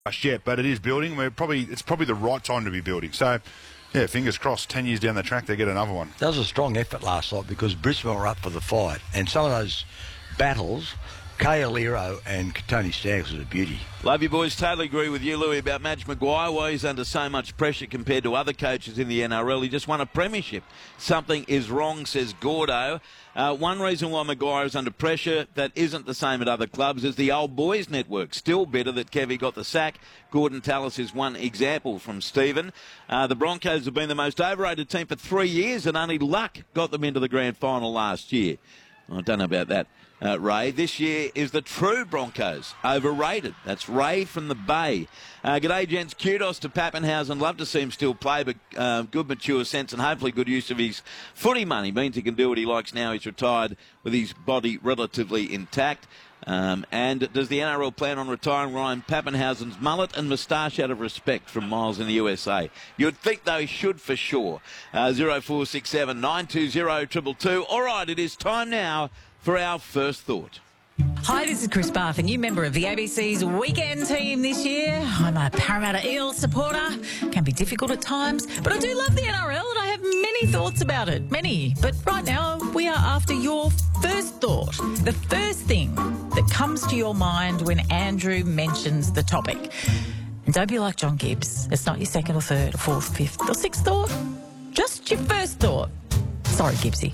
yet, but it is building. It's probably the right time to be building. So, yeah, fingers crossed, 10 years down the track, they get another one. That was a strong effort last night because Brisbane were up for the fight. And some of those battles, Kay Aliro and Tony Staggs was a beauty. Love you, boys. Totally agree with you, Louis, about Madge Maguire. Why he's under so much pressure compared to other coaches in the NRL. He just won a premiership. Something is wrong, says Gordo. One reason why Maguire is under pressure that isn't the same at other clubs is the old boys network. Still bitter that Kevy got the sack. Gordon Tallis is one example from Stephen. The Broncos have been the most overrated team for 3 years, and only luck got them into the grand final last year. I don't know about that. Ray, this year is the true Broncos. Overrated. That's Ray from the Bay. G'day, gents. Kudos to Pappenhausen. Love to see him still play, but good mature sense and hopefully good use of his footy money. Means he can do what he likes now. He's retired with his body relatively intact. And does the NRL plan on retiring Ryan Pappenhausen's mullet and moustache out of respect from Miles in the USA? You'd think they should for sure. 0467 920 222. All right, it is time now for our first thought. Hi, this is Chris Bath, a new member of the ABC's weekend team this year. I'm a Parramatta Eels supporter. Can be difficult at times, but I do love the NRL and I have many thoughts about it. Many. But right now, we are after your first thought. The first thing that comes to your mind when Andrew mentions the topic. And don't be like John Gibbs. It's not your second or third or fourth, fifth or sixth thought. Just your first thought. Sorry, Gibbsy.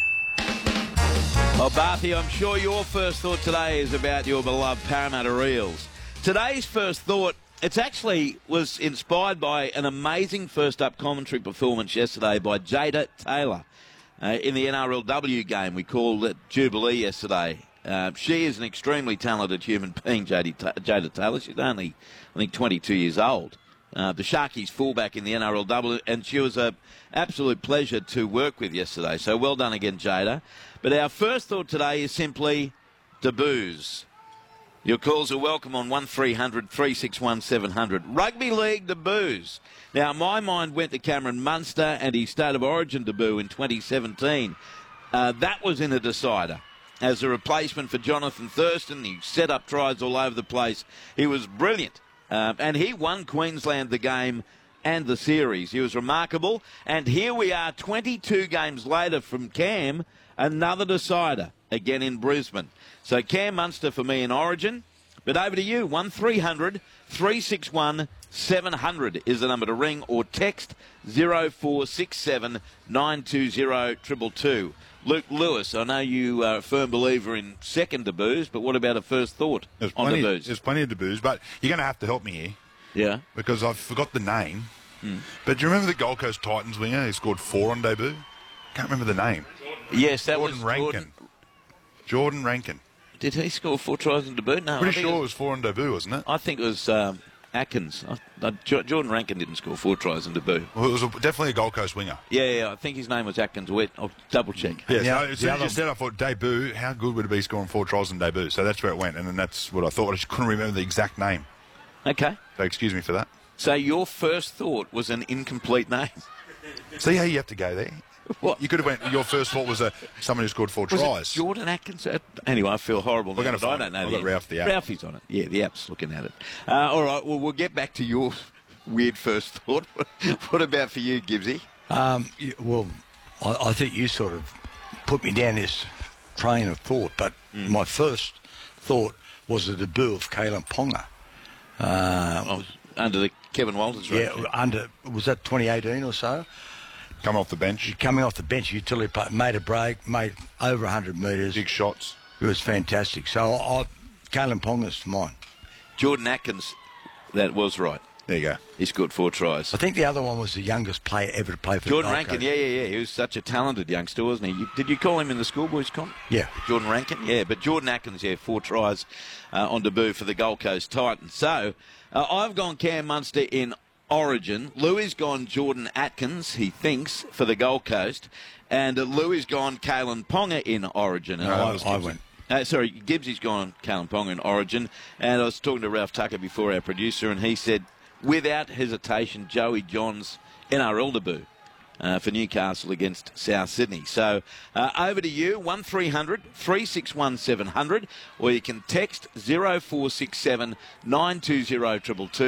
Well, Barthy, I'm sure your first thought today is about your beloved Parramatta Eels. Today's first thought, it actually was inspired by an amazing first-up commentary performance yesterday by Jada Taylor in the NRLW game. We called it Jubilee yesterday. She is an extremely talented human being, Jada Taylor. She's only, I think, 22 years old. The Sharkies fullback in the NRLW, and she was an absolute pleasure to work with yesterday. So well done again, Jada. But our first thought today is simply debuts. Your calls are welcome on 1300 361 700. Rugby League debuts. Now, my mind went to Cameron Munster and his State of Origin debut in 2017. That was in a decider. As a replacement for Jonathan Thurston, he set up tries all over the place. He was brilliant. And he won Queensland the game and the series. He was remarkable. And here we are 22 games later from Cam, another decider, again in Brisbane. So Cam Munster for me in Origin. But over to you, 1300 361 700 is the number to ring, or text 0467 920 222. Luke Lewis, I know you are a firm believer in second debuts, but what about a first thought on debuts? There's plenty of debuts, but you're going to have to help me here. Yeah. Because I've forgot the name. But do you remember the Gold Coast Titans winger who scored 4 on debut? Can't remember the name. Yes, that Jordan was Rankin. Jordan Rankin. Did he score 4 tries on debut? No. Pretty sure it was 4 on debut, wasn't it? I think it was Atkins. Jordan Rankin didn't score 4 tries on debut. Well, it was definitely a Gold Coast winger. Yeah, I think his name was Atkins Wet. I'll double check. Yeah, so as soon as you said, I thought debut, how good would it be scoring 4 tries on debut? So that's where it went, and then that's what I thought. I just couldn't remember the exact name. Okay. So excuse me for that. So your first thought was an incomplete name? See how you have to go there? What? You could have went, your first thought was someone who scored 4 Was tries. it Jordan Atkins? Anyway, I feel horrible. We're going to I don't know. I've got Ralph the app. Ralphie's on it. Yeah, the app's looking at it. All right, well, we'll get back to your weird first thought. What about for you, Gibbsy? Well, I think you sort of put me down this train of thought, but my first thought was the debut of Kalen Ponga. Under the Kevin Walters regime. Yeah, was that 2018 or so? Coming off the bench. Coming off the bench, utility player, made a break, made over 100 metres. Big shots. It was fantastic. So Kalen Ponga's mine. Jordan Atkins, that was right. There you go. He scored 4 tries. I think the other one was the youngest player ever to play for Jordan the Gold Rankin, Coast. yeah. He was such a talented youngster, wasn't he? Did you call him in the schoolboys comp? Yeah. Jordan Rankin, yeah. But Jordan Atkins, 4 tries on debut for the Gold Coast Titans. So I've gone Cam Munster in Origin. Louis gone Jordan Atkins, he thinks, for the Gold Coast. And Louis gone Kalen Ponga in Origin. And I went. Gibbsy's gone Kalen Ponga in Origin. And I was talking to Ralph Tucker before, our producer, and he said, without hesitation, Joey John's NRL debut. for Newcastle against South Sydney. So over to you, 1300 361 700, or you can text 0467 920 222.